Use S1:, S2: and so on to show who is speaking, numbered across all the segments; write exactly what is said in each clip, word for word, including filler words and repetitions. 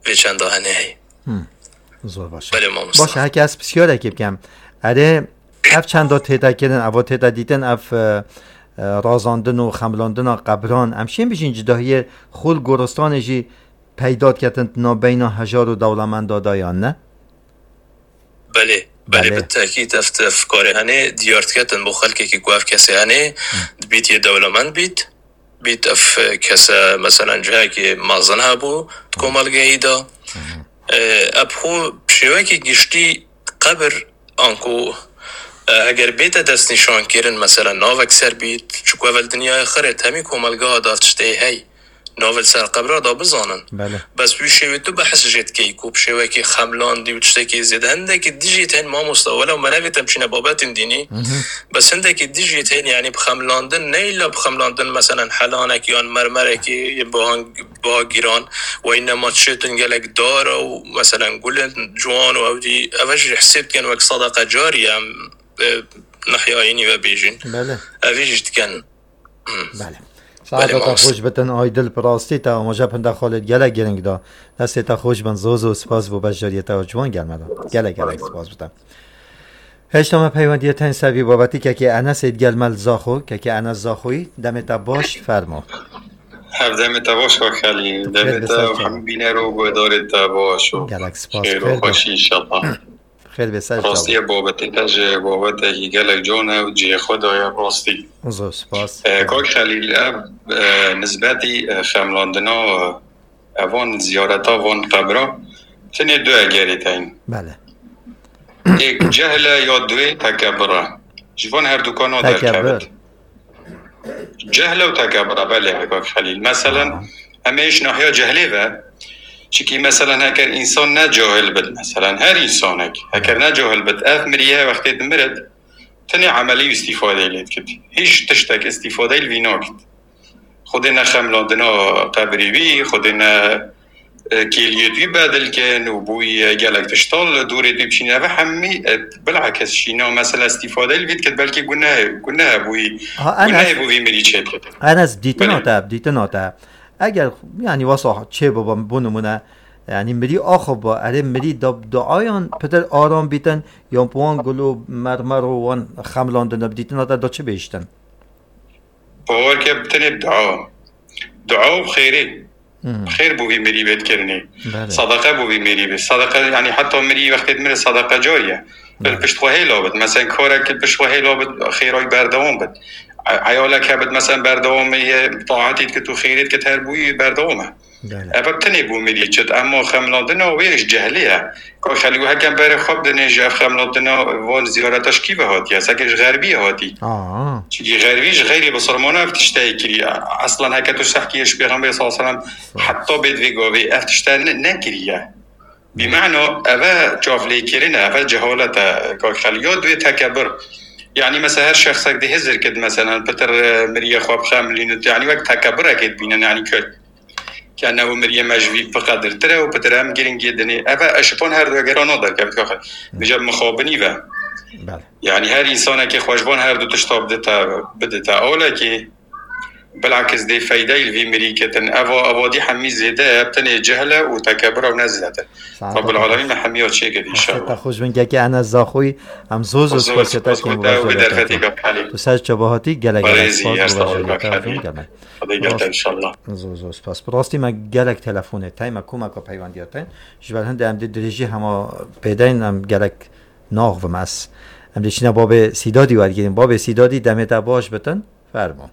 S1: به چند دهنه هی
S2: زور باشه
S1: بله ما
S2: باشه هکی از بسیار که بگم اره اف چند دا تیتا کردن اوا تیتا دیدن اف رازاندن و خملاندن و قبران همشین بیشین جداهی خول گرستانشی پیداد کردن نابین هجار و دولمند دادایان نه؟
S1: بله بله بالتأكيد افت افکار هنه دیارت کردن با خلقی که گوه کسی هنه بیت یه دولمند بیت بیت اف کسی مثلا جایی که مازن ها بو تکومالگه ایدا اب خو بشیوه که گشتی قبر آنکو اگر بیت دست نشان کردن مثلا ناوک سر بیت چکو اول دنیای خرد همی کومالگه ها دافتشته هی ناول سر قبره دا بزانن
S2: بله. بس
S1: بشوی تو بحث جد کی کوب شوی که خملان دی و تشتکی زید هنده که دیجیت هن ما مستوله و منوی تمشین بابت دینی بس هنده که دیجیت هن یعنی بخملاندن نیلا بخملاندن مثلا حلانک یا مرمرک با با گیران و اینما تشتن گلک داره و مثلا گل جوان و اودی اوج حسیب کن وک صدقه جاری هم نحیا اینی و بیجین
S2: بله
S1: اویجت کن
S2: بله ساعتا خوش بتن آیدل پراستی تا مجا پنده خالد گله گرنگ دا دستی تا خوش بن زوز و سپاس بو بجاریتا و جوان گرمه دا گله گله سپاس بتن هشتام پیوندی تن سوی بابتی که که انس ایدگل مل زاخو که که انس زاخوی دمتا باش فرما
S3: هر دمتا باش و خلی دمتا هم بینه رو گودارت باش و خیر و خوشی انشالله
S2: خیلی بسیار
S3: راستی بابتی تج بابتی گلک جونه و جی خدای راستی
S2: زو سپاس
S3: کاک خلیل اب نسبتی خملاندنا اوان زیارتا وان قبرا تنه دو اگری تاین
S2: بله
S3: یک جهل یا دوی تکبره جوان هر دوکانو در
S2: تکبر
S3: جهل و تکبره بله کاک خلیل مثلا همیش ناحیه جهله و چی مثلا هکر انسان نه جاهل بد مثلا هر انسانک هکر نه جاهل بد اف مریه وقتی دمرد تنی عملی استفاده لید کد هیچ تشتک استفاده الوینا کد خودنا خملاندنا قبری بی خودنا کلیتوی بدل کن و بوی گلک تشتال دوری بی بشینه و همی بالعکس شینا مثلا استفاده الوید کد بلکه گناه گناه بوی گناه بوی مری چه کد
S2: انا از دیتن آتاب دیتن آتاب اگر یعنی واسه چه بابا بونمونه یعنی مری آخو با اره مری دب دعایان پدر آرام بیتن یا پوان گلو مرمر و وان خملاندن بدیتن آتا دا چه بیشتن
S3: باور که بتنی دعا دعا و خیره خیر بوی مری بید کرنی صدقه بوی مری بید صدقه یعنی حتی مری وقتی مری صدقه جاریه بل پشتوهی لابد مثلا کاره که پشتوهی لابد خیرای بردوام بد عیالک هبد مثلا بردوامه طاعتیت که تو خیریت که تربوی بردوامه ابد تنی بو میری چت اما خملاندن و ویش جهلیه که خلیگو هکم بر خواب دنه جف خملاندن وان زیارتش کی بهاتی است اگه غربی هاتی آه چی غربیش غیری بسرمانه افتشته کری اصلا هکتو سحکیش پیغمبر صلی الله علیه و سلم حتی بدوی گاوی افتشته نکریه بمعنی اوه جافلی کرینه اوه جهالت که خلیگو دوی تکبر يعني مثلا هر شخص ده هزر كد مثلا بتر مريا خواب خاملين يعني وقت تكبر اكيد بينا يعني كل كانه مريا مجوي بقدر ترى وبتر هم جرين جدني ابا اشبون هر دو غير نقدر كيف كاخ بجاب مخابني و يعني هر انسان كي خوشبون هر دو تشتاب دتا بدتا اولا كي بالعكس دي فايده في امريكا افا افادي حمي زياده بتني جهله وتكبر ونزلته رب العالمين حميات شيء ان شاء الله
S2: خوش من که انا زاخوی هم زوز و سپاسیتا که مواجهه تو سر چباهاتی گله گله سپاس مواجهه
S3: ان شاء الله
S2: زوز و سپاس براستی ما گلک تلفونه تای ما کمک و پیوندیاتن جبر هند هم دریجی هم پیداین هم گلک ناغ و مس هم دیشینا باب سیدادی ورگیریم باب سیدادی دمت باش بتن فرمان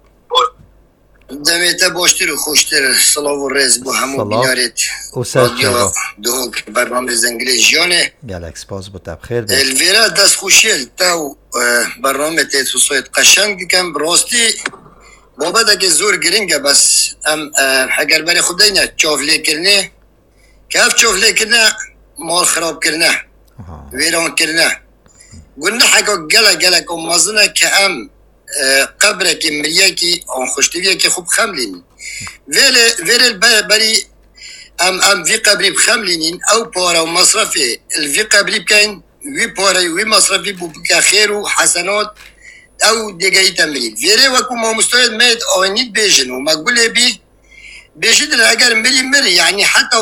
S4: دمت باشتر و خوشتر صلاح و رز با همو بینارت
S2: رادیو
S4: دو برنامه زنگلی جانه
S2: گلکس باز بوده بخیر
S4: الویرا دست خوشیل تا برنامه تیتو سویت قشنگ کم براستی بابا دا که زور گرینگه بس ام اگر بری خودی نه چافلی کرنه کف چافلی کرنه مال خراب کرنه ویران کرنه گونه حقا گله گله که مزنه که ام قبره که مریه که آن خوشتویه که خوب خملینین ویل ویل بری ام ام وی قبری بخملینین او پاره و مصرفی الوی قبری بکن وی پاره وی مصرفی بو بکا خیر و حسنات او دیگه تمرین ویره وکو ما مستعد مید آینید بیجن و مقبوله بی بیجن اگر مری مری یعنی حتی